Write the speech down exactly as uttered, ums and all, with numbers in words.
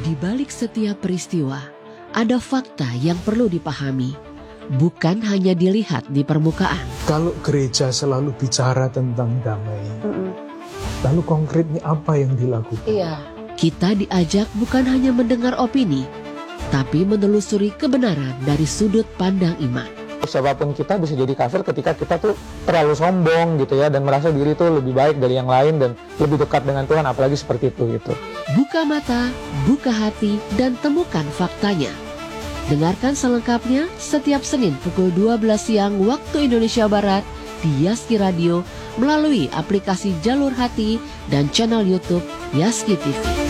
Di balik setiap peristiwa, ada fakta yang perlu dipahami, bukan hanya dilihat di permukaan. Kalau gereja selalu bicara tentang damai, Mm-mm. lalu konkretnya apa yang dilakukan? Iya. Kita diajak bukan hanya mendengar opini, tapi menelusuri kebenaran dari sudut pandang iman. Siapapun kita bisa jadi kafir ketika kita tuh terlalu sombong gitu ya, dan merasa diri tuh lebih baik dari yang lain dan lebih dekat dengan Tuhan, apalagi seperti itu gitu. Buka mata, buka hati, dan temukan faktanya. Dengarkan selengkapnya setiap Senin pukul dua belas siang waktu Indonesia Barat di Yaski Radio melalui aplikasi Jalur Hati dan channel YouTube Yaski T V.